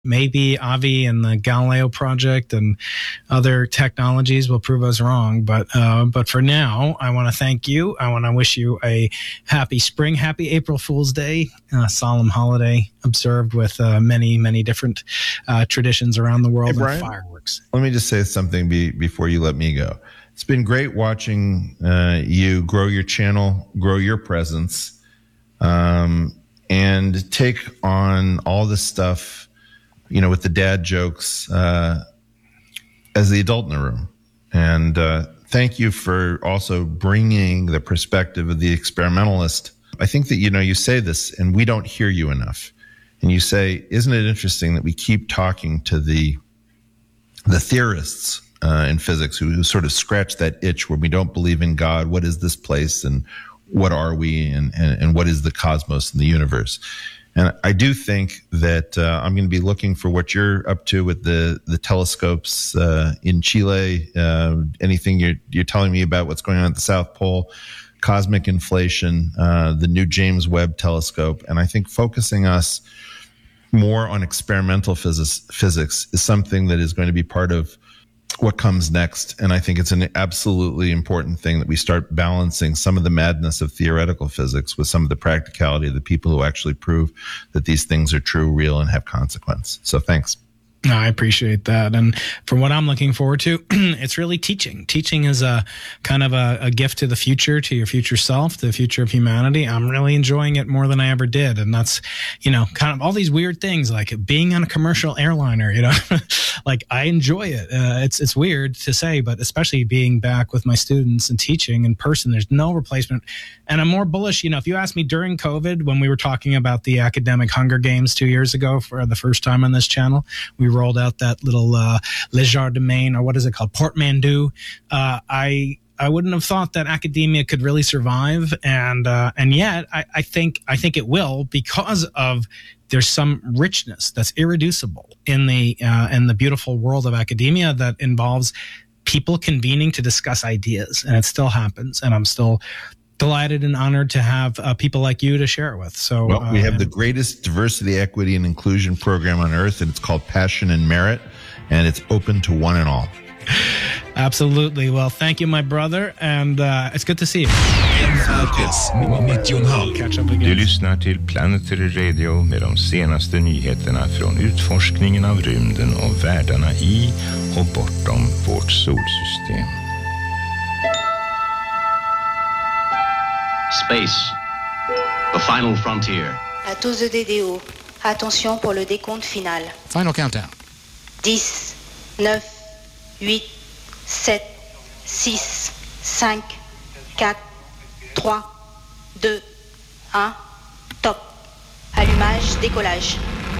Maybe Avi and the Galileo project and other technologies will prove us wrong. But for now, I want to thank you. I want to wish you a happy spring, happy April Fool's Day, solemn holiday observed with many, many different traditions around the world. Hey, Brian, and fireworks. Let me just say something before you let me go. It's been great watching you grow your channel, grow your presence, and take on all this stuff, with the dad jokes as the adult in the room. And thank you for also bringing the perspective of the experimentalist. I think that, you say this and we don't hear you enough. And you say, isn't it interesting that we keep talking to the theorists in physics who sort of scratch that itch where we don't believe in God. What is this place and what are we and what is the cosmos and the universe? And I do think that I'm going to be looking for what you're up to with the telescopes in Chile. Anything you're telling me about what's going on at the South Pole, cosmic inflation, the new James Webb telescope. And I think focusing us more on experimental physics is something that is going to be part of what comes next. And I think it's an absolutely important thing that we start balancing some of the madness of theoretical physics with some of the practicality of the people who actually prove that these things are true, real, and have consequence. So thanks. I appreciate that. And for what I'm looking forward to, it's really teaching. Teaching is a kind of a gift to the future, to your future self, the future of humanity. I'm really enjoying it more than I ever did. And that's, kind of all these weird things like being on a commercial airliner, like I enjoy it. It's weird to say, but especially being back with my students and teaching in person, there's no replacement. And I'm more bullish. If you asked me during COVID, when we were talking about the academic Hunger Games 2 years ago for the first time on this channel, we rolled out that little legerdemain, or what is it called, portmanteau. I wouldn't have thought that academia could really survive, and yet I think it will, because of there's some richness that's irreducible in the beautiful world of academia that involves people convening to discuss ideas, and it still happens, and I'm still delighted and honored to have people like you to share it with. So, we have the greatest diversity, equity, and inclusion program on earth, and it's called Passion and Merit, and it's open to one and all. Absolutely. Well, thank you, my brother, and it's good to see you. Catch up again. Du lyssnar till Planetary Radio med de senaste nyheterna från utforskningen av rymden och världarna i och bortom vårt solsystem. Space, the final frontier. À tous de DDO, attention pour le décompte final. Final countdown. 10, 9, 8, 7, 6, 5, 4, 3, 2, 1, top. Allumage, décollage.